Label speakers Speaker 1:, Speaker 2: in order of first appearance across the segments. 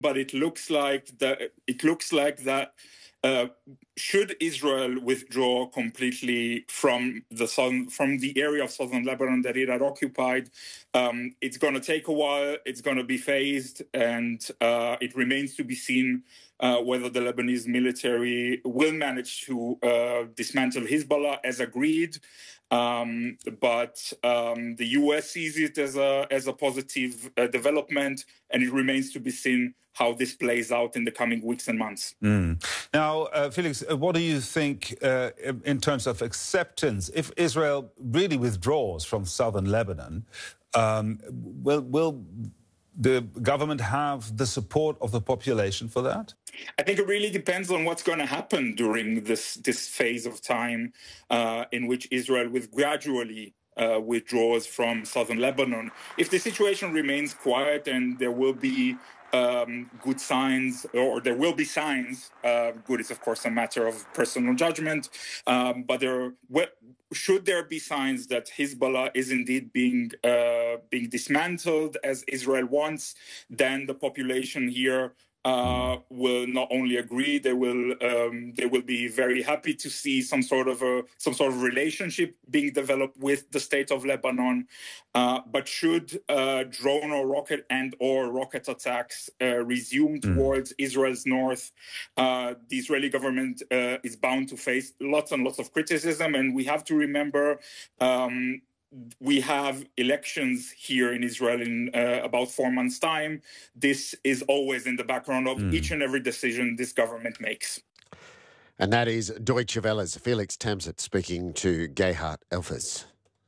Speaker 1: but it looks like that should Israel withdraw completely from the area of southern Lebanon that it had occupied, it's going to take a while. It's going to be phased, and it remains to be seen whether the Lebanese military will manage to dismantle Hezbollah as agreed. But the U.S. sees it as a positive development, and it remains to be seen how this plays out in the coming weeks and months.
Speaker 2: Now, Felix, what do you think in terms of acceptance? If Israel really withdraws from southern Lebanon, will the government have the support of the population for that?
Speaker 1: I think it really depends on what's going to happen during this phase of time in which Israel gradually withdraws from southern Lebanon. If the situation remains quiet and there will be good signs, or there will be signs, good is of course a matter of personal judgment, but should there be signs that Hezbollah is indeed being dismantled as Israel wants, then the population here will not only agree, they will be very happy to see some sort of relationship being developed with the state of Lebanon. But should drone or rocket attacks resume towards Israel's north, the Israeli government is bound to face lots and lots of criticism, and we have to remember. We have elections here in Israel in about 4 months' time. This is always in the background of each and every decision this government makes.
Speaker 3: And that is Deutsche Welle's Felix Tamsett speaking to Gerhard Elfers.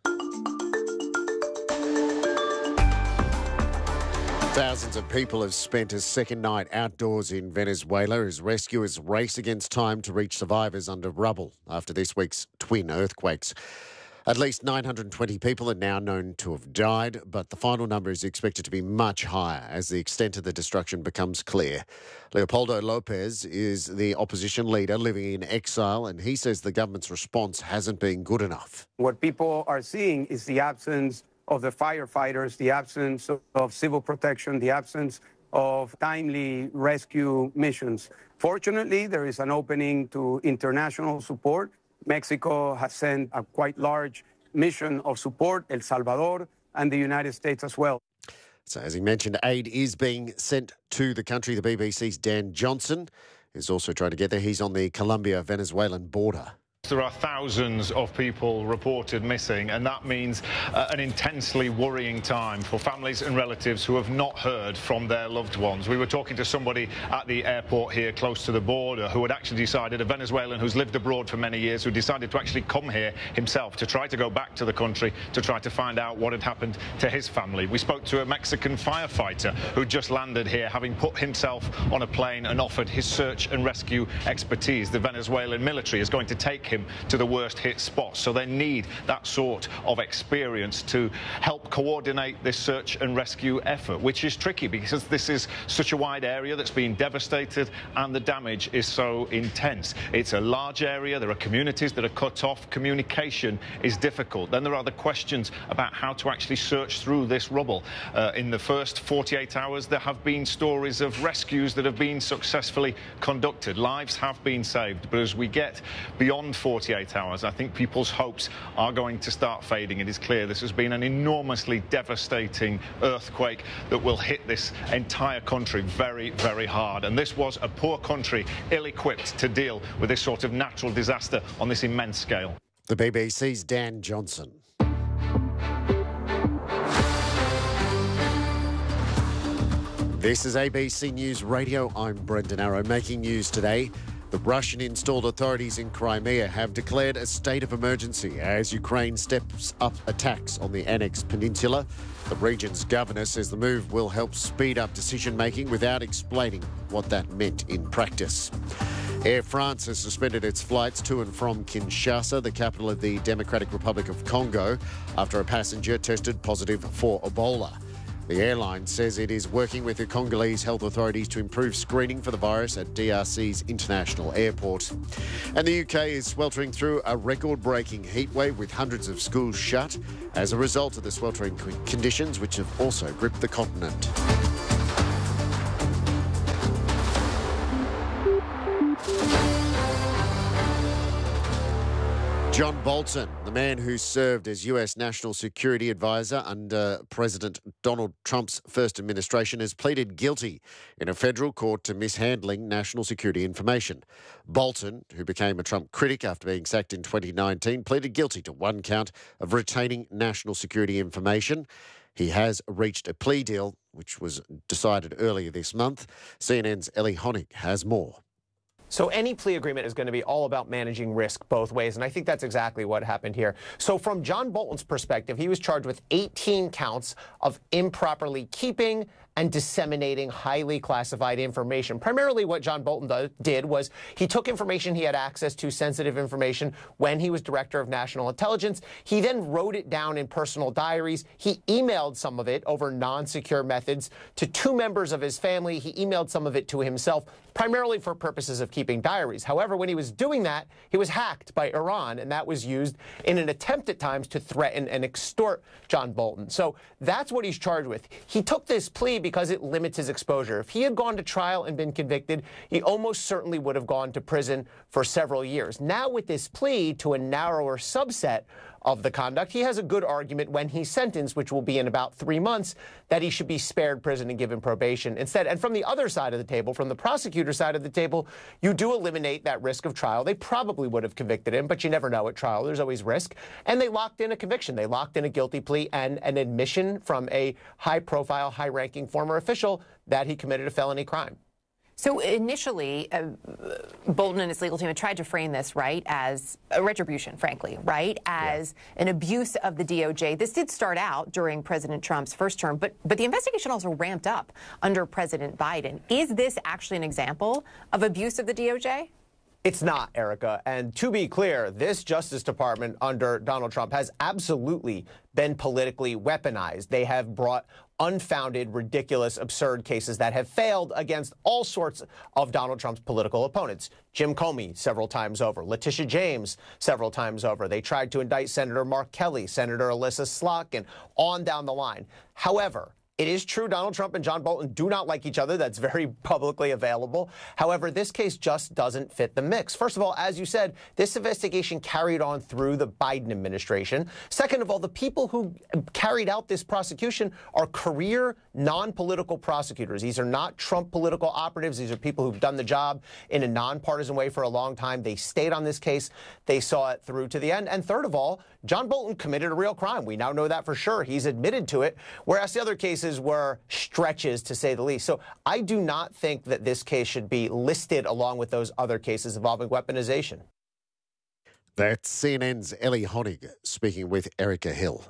Speaker 3: Thousands of people have spent a second night outdoors in Venezuela as rescuers race against time to reach survivors under rubble after this week's twin earthquakes. At least 920 people are now known to have died, but the final number is expected to be much higher as the extent of the destruction becomes clear. Leopoldo Lopez is the opposition leader living in exile, and he says the government's response hasn't been good enough.
Speaker 4: What people are seeing is the absence of the firefighters, the absence of civil protection, the absence of timely rescue missions. Fortunately, there is an opening to international support. Mexico has sent a quite large mission of support, El Salvador, and the United States as well.
Speaker 3: So as he mentioned, aid is being sent to the country. The BBC's Dan Johnson is also trying to get there. He's on the Colombia-Venezuelan border.
Speaker 5: There are thousands of people reported missing, and that means an intensely worrying time for families and relatives who have not heard from their loved ones. We were talking to somebody at the airport here close to the border who had actually decided, a Venezuelan who's lived abroad for many years, who decided to actually come here himself to try to go back to the country to try to find out what had happened to his family. We spoke to a Mexican firefighter who just landed here, having put himself on a plane and offered his search and rescue expertise. The Venezuelan military is going to take him to the worst hit spots, so they need that sort of experience to help coordinate this search and rescue effort, which is tricky because this is such a wide area that's been devastated and the damage is so intense. It's a large area, there are communities that are cut off, communication is difficult. Then there are the questions about how to actually search through this rubble. In the first 48 hours there have been stories of rescues that have been successfully conducted. Lives have been saved, but as we get beyond 48 hours, I think people's hopes are going to start fading. It is clear this has been an enormously devastating earthquake that will hit this entire country very, very hard. And this was a poor country, ill-equipped to deal with this sort of natural disaster on this immense scale.
Speaker 3: The BBC's Dan Johnson. This is ABC News Radio. I'm Brendan Arrow. Making news today. The Russian-installed authorities in Crimea have declared a state of emergency as Ukraine steps up attacks on the annexed peninsula. The region's governor says the move will help speed up decision-making without explaining what that meant in practice. Air France has suspended its flights to and from Kinshasa, the capital of the Democratic Republic of Congo, after a passenger tested positive for Ebola. The airline says it is working with the Congolese health authorities to improve screening for the virus at DRC's international airport. And the UK is sweltering through a record-breaking heatwave with hundreds of schools shut as a result of the sweltering conditions which have also gripped the continent. John Bolton, the man who served as US National Security Advisor under President Donald Trump's first administration, has pleaded guilty in a federal court to mishandling national security information. Bolton, who became a Trump critic after being sacked in 2019, pleaded guilty to one count of retaining national security information. He has reached a plea deal, which was decided earlier this month. CNN's Ellie Honig has more.
Speaker 6: So any plea agreement is going to be all about managing risk both ways, and I think that's exactly what happened here. So from John Bolton's perspective, he was charged with 18 counts of improperly keeping and disseminating highly classified information. Primarily what John Bolton did was he took information he had access to, sensitive information, when he was Director of National Intelligence. He then wrote it down in personal diaries. He emailed some of it over non-secure methods to two members of his family. He emailed some of it to himself, primarily for purposes of keeping diaries. However, when he was doing that, he was hacked by Iran, and that was used in an attempt at times to threaten and extort John Bolton. So that's what he's charged with. He took this plea because it limits his exposure. If he had gone to trial and been convicted, he almost certainly would have gone to prison for several years. Now with this plea to a narrower subset of the conduct, he has a good argument when he's sentenced, which will be in about 3 months, that he should be spared prison and given probation instead. And from the other side of the table, from the prosecutor side of the table, you do eliminate that risk of trial. They probably would have convicted him, but you never know at trial. There's always risk. And they locked in a conviction. They locked in a guilty plea and an admission from a high-profile, high-ranking former official that he committed a felony crime.
Speaker 7: So initially, Bolton and his legal team had tried to frame this, right, as a retribution, frankly, right, as an abuse of the DOJ. This did start out during President Trump's first term, but the investigation also ramped up under President Biden. Is this actually an example of abuse of the DOJ?
Speaker 6: It's not, Erica. And to be clear, this Justice Department under Donald Trump has absolutely been politically weaponized. They have brought unfounded, ridiculous, absurd cases that have failed against all sorts of Donald Trump's political opponents. Jim Comey several times over, Letitia James several times over. They tried to indict Senator Mark Kelly, Senator Alyssa Slotkin, on down the line. However, it is true Donald Trump and John Bolton do not like each other. That's very publicly available. However, this case just doesn't fit the mix. First of all, as you said, this investigation carried on through the Biden administration. Second of all, the people who carried out this prosecution are career, non-political prosecutors. These are not Trump political operatives. These are people who've done the job in a nonpartisan way for a long time. They stayed on this case. They saw it through to the end. And third of all, John Bolton committed a real crime. We now know that for sure. He's admitted to it, whereas the other cases were stretches, to say the least. So I do not think that this case should be listed along with those other cases involving weaponization.
Speaker 3: That's CNN's Ellie Honig speaking with Erica Hill.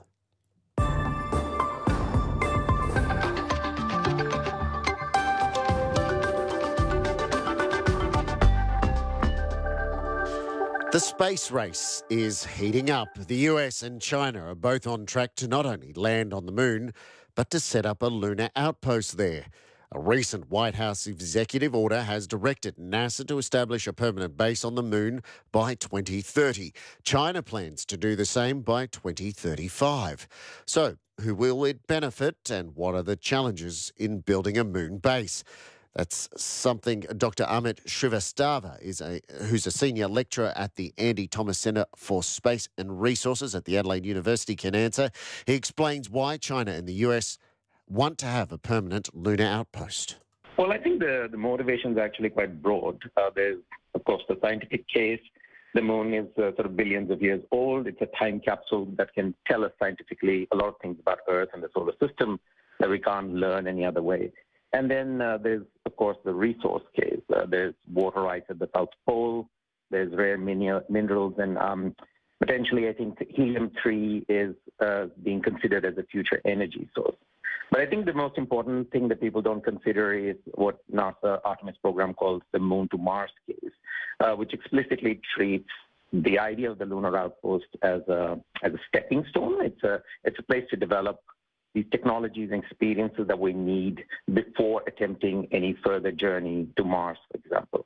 Speaker 3: The space race is heating up. The US and China are both on track to not only land on the moon, but to set up a lunar outpost there. A recent White House executive order has directed NASA to establish a permanent base on the moon by 2030. China plans to do the same by 2035. So, who will it benefit, and what are the challenges in building a moon base? That's something Dr. Amit Srivastava, who's a senior lecturer at the Andy Thomas Centre for Space and Resources at the Adelaide University, can answer. He explains why China and the US want to have a permanent lunar outpost.
Speaker 8: Well, I think the motivation is actually quite broad. There's, of course, the scientific case. The moon is sort of billions of years old. It's a time capsule that can tell us scientifically a lot of things about Earth and the solar system that we can't learn any other way. And then there's, of course, the resource case. There's water ice at the South Pole. There's rare minerals. And potentially, I think helium-3 is being considered as a future energy source. But I think the most important thing that people don't consider is what NASA Artemis program calls the Moon to Mars case, which explicitly treats the idea of the lunar outpost as a stepping stone. It's a place to develop these technologies and experiences that we need before attempting any further journey to Mars, for example.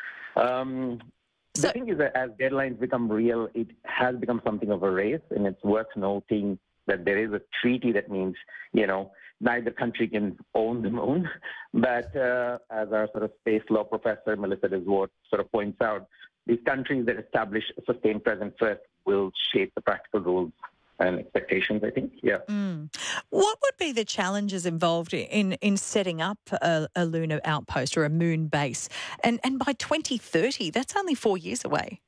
Speaker 8: The thing is that as deadlines become real, it has become something of a race, and it's worth noting that there is a treaty that means, neither country can own the moon. But as our sort of space law professor, Melissa Deswort, sort of points out, these countries that establish a sustained presence first will shape the practical rules and expectations, I think. Yeah.
Speaker 9: What would be the challenges involved in setting up a lunar outpost or a moon base? And by 2030, that's only 4 years away.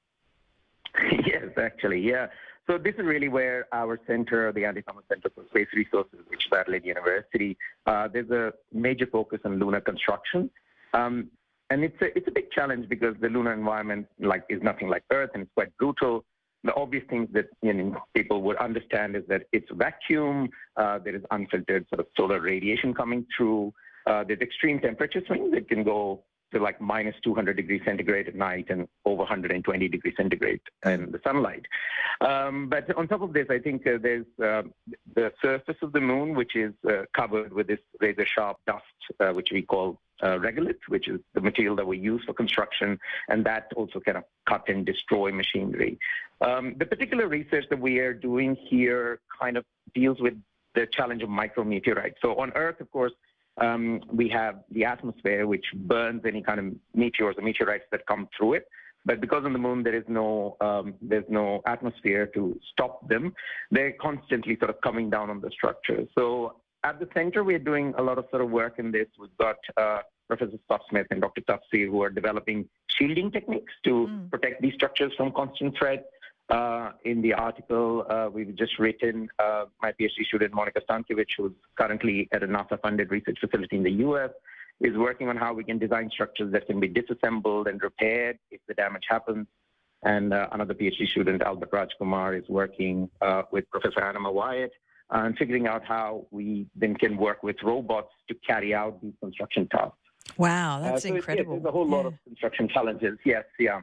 Speaker 8: Yes, actually, yeah. So this is really where our center, the Andy Thomas Center for Space Resources, which is Adelaide University, there's a major focus on lunar construction. And it's a big challenge because the lunar environment is nothing like Earth, and it's quite brutal. The obvious things that people would understand is that it's vacuum, there is unfiltered sort of solar radiation coming through, there's extreme temperature swings that can go to like minus 200 degrees centigrade at night and over 120 degrees centigrade in the sunlight. But on top of this, I think there's the surface of the moon, which is covered with this razor-sharp dust, which we call regolith, which is the material that we use for construction, and that also kind of cut and destroy machinery. The particular research that we are doing here kind of deals with the challenge of micrometeorites. So on Earth, of course, we have the atmosphere, which burns any kind of meteors or meteorites that come through it. But because on the moon there's no atmosphere to stop them, they're constantly sort of coming down on the structure. So at the center, we're doing a lot of sort of work in this. We've got Professor Scott Smith and Dr. Tufsir who are developing shielding techniques to protect these structures from constant threat. In the article we've just written, my PhD student Monica Stankiewicz, who's currently at a NASA-funded research facility in the U.S., is working on how we can design structures that can be disassembled and repaired if the damage happens. And another PhD student, Albert Rajkumar, is working with Professor Anna Wyatt and figuring out how we then can work with robots to carry out these construction tasks.
Speaker 9: Wow, that's incredible.
Speaker 8: There's a whole lot of construction challenges. Yes, yeah.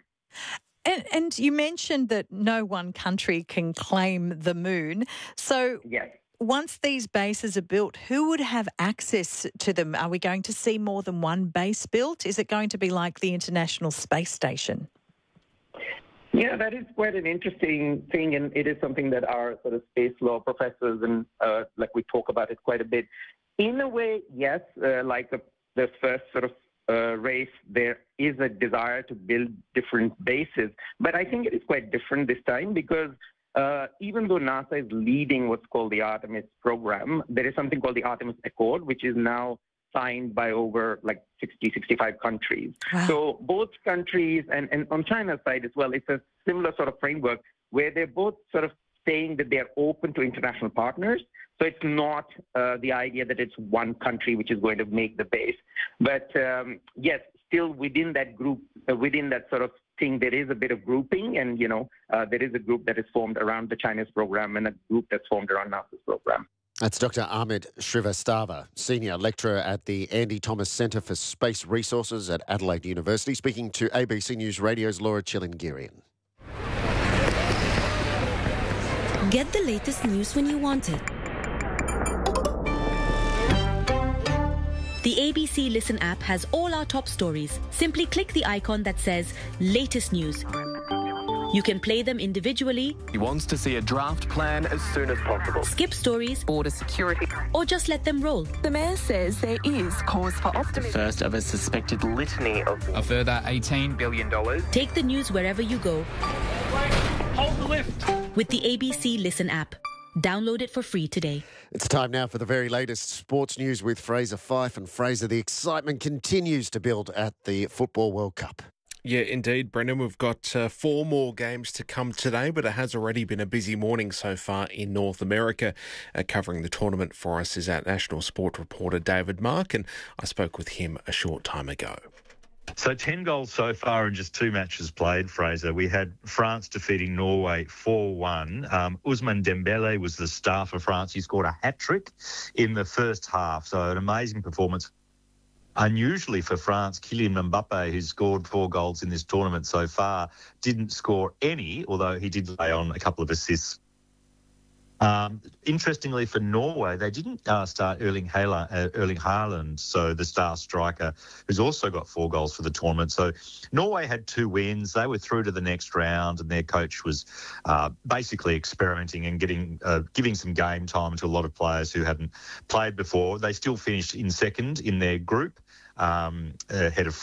Speaker 9: And you mentioned that no one country can claim the moon. So
Speaker 8: yes.
Speaker 9: Once these bases are built, who would have access to them? Are we going to see more than one base built? Is it going to be like the International Space Station?
Speaker 8: Yeah, that is quite an interesting thing, and it is something that our sort of space law professors and we talk about it quite a bit. In a way, yes, the first sort of race, there is a desire to build different bases. But I think it is quite different this time because even though NASA is leading what's called the Artemis program, there is something called the Artemis Accord, which is now signed by over 60, 65 countries. Wow. So both countries, and on China's side as well, it's a similar sort of framework where they're both sort of saying that they're open to international partners. So it's not the idea that it's one country which is going to make the base. But yes, still within that group, within that sort of thing, there is a bit of grouping. And, there is a group that is formed around the Chinese program and a group that's formed around NASA's program.
Speaker 3: That's Dr. Amit Srivastava, Senior Lecturer at the Andy Thomas Centre for Space Resources at Adelaide University, speaking to ABC News Radio's Laura Chilingirian.
Speaker 10: Get the latest news when you want it. The ABC Listen app has all our top stories. Simply click the icon that says Latest News. You can play them individually.
Speaker 11: He wants to see a draft plan as soon as possible.
Speaker 10: Skip stories.
Speaker 11: Border security.
Speaker 10: Or just let them roll.
Speaker 12: The Mayor says there is cause for optimism.
Speaker 11: First of a suspected litany of... A further $18 billion.
Speaker 10: Take the news wherever you go.
Speaker 11: Hold the lift.
Speaker 10: With the ABC Listen app. Download it for free today.
Speaker 3: It's time now for the very latest sports news with Fraser Fyfe. And Fraser, the excitement continues to build at the Football World Cup.
Speaker 13: Yeah, indeed, Brendan. We've got 4 more games to come today, but it has already been a busy morning so far in North America. Covering the tournament for us is our national sport reporter, David Mark, and I spoke with him a short time ago.
Speaker 14: So 10 goals so far in just 2 matches played, Fraser. We had France defeating Norway 4-1. Ousmane Dembele was the star for France. He scored a hat-trick in the first half, so an amazing performance. Unusually for France, Kylian Mbappe, who's scored 4 goals in this tournament so far, didn't score any, although he did lay on a couple of assists. Interestingly for Norway, they didn't start Erling Haaland, so the star striker, who's also got 4 goals for the tournament. So Norway had 2 wins. They were through to the next round, and their coach was basically experimenting and giving some game time to a lot of players who hadn't played before. They still finished in second in their group, ahead of